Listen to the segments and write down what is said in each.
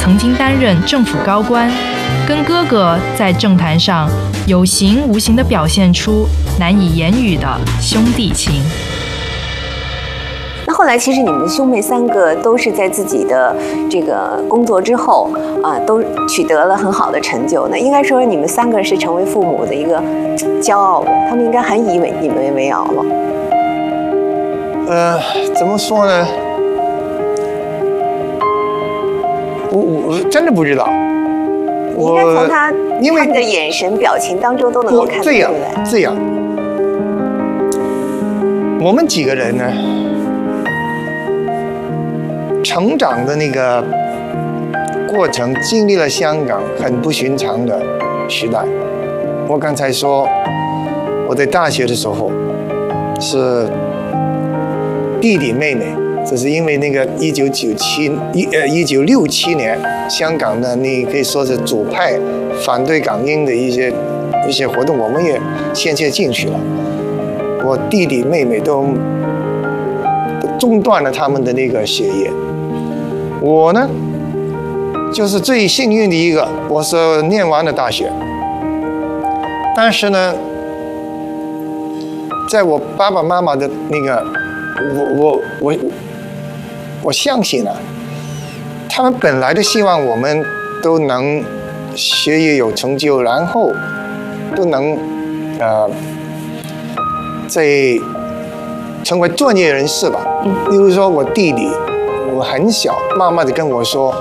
曾经担任政府高官，跟哥哥在政坛上有形无形地表现出难以言语的兄弟情。 那后来，其实你们兄妹3个都是在自己的这个工作之后都取得了很好的成就。那应该说，你们3个是成为父母的一个骄傲的，他们应该很以你们为傲了。 怎么说呢？我真的不知道。 应该从他的眼神、表情当中都能够看得出来。 这样，我们几个人呢，成长的那个过程，经历了香港很不寻常的时代。我刚才说，我在大学的时候是弟弟妹妹，这是因为那个1967年香港的你可以说是主派反对港英的一些活动，我们也先进去了。我弟弟妹妹都中断了他们的那个学业。我呢，就是最幸运的一个，我是念完了大学。但是呢，在我爸爸妈妈的那个，我相信啊，他们本来都希望我们都能学业有成就，然后都能在成为专业人士吧。例如说我弟弟，我很小，妈妈就跟我说，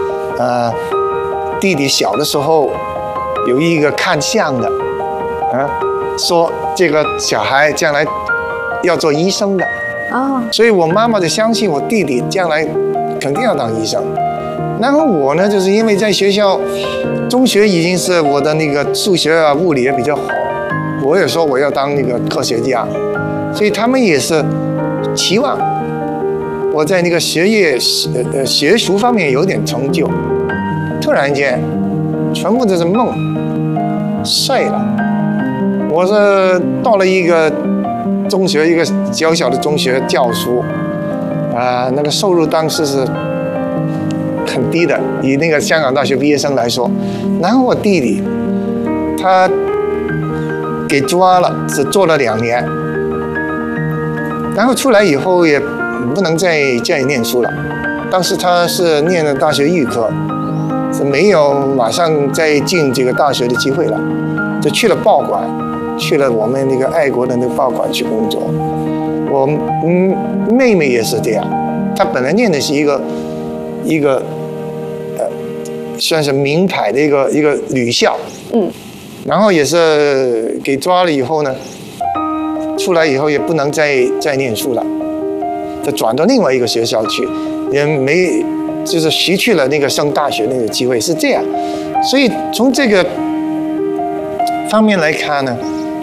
弟弟小的时候有一个看相的，说这个小孩将来要做医生的。所以我妈妈就相信我弟弟将来肯定要当医生。然后我呢，就是因为在学校中学已经是我的那个数学啊、物理也比较好，我也说我要当那个科学家，所以他们也是期望我在那个学术方面有点成就。突然间，全部都是梦碎了。我是到了一个中学，一个小小的中学教书，那个收入当时是很低的，以那个香港大学毕业生来说。然后我弟弟他给抓了，只做了2年，然后出来以后也不能再念书了。当时他是念了大学预科，是没有马上再进这个大学的机会了，就去了报馆，去了我们那个爱国的那个报馆去工作。我妹妹也是这样，她本来念的是一个算是名牌的一个女校，然后也是给抓了以后呢，出来以后也不能再念书了，就转到另外一个学校去，也没就是失去了那个上大学那个机会，是这样。所以从这个方面来看呢，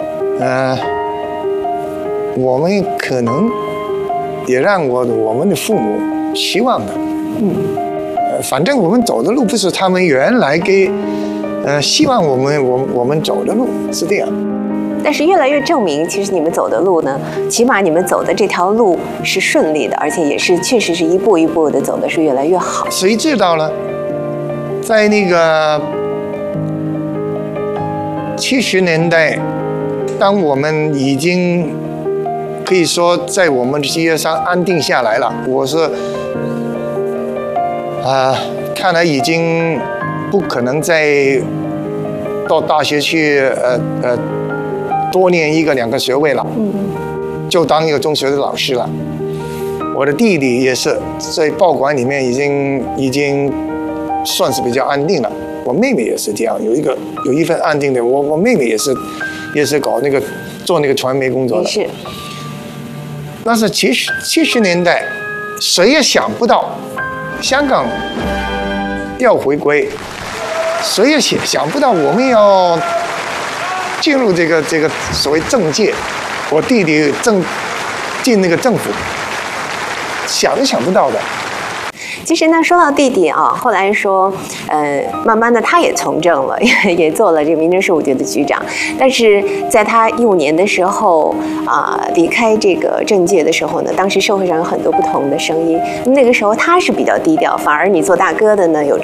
我们可能也让我们的父母期望的，反正我们走的路不是他们原来希望我们走的路，是这样。 但是越来越证明，其实你们走的路呢，起码你们走的这条路是顺利的，而且也是确实是一步一步的走的是越来越好。 谁知道呢？在那个70年代，当我们已经可以说在我们的事业上安定下来了，我是看来已经不可能再到大学去多念1个2个学位了，就当一个中学的老师了。我的弟弟也是在报馆里面已经算是比较安定了。我妹妹也是这样，有一份安定的。我妹妹也是搞那个做那个传媒工作的。 是。 但是70年代，谁也想不到香港要回归，谁也想不到我们要进入这个所谓政界。我弟弟进那个政府，想都想不到的。 其实呢，说到弟弟啊，后来说，慢慢的他也从政了，也做了这个民政事务局的局长。但是在他15年的时候离开这个政界的时候呢，当时社会上有很多不同的声音。那个时候他是比较低调，反而你做大哥的呢，有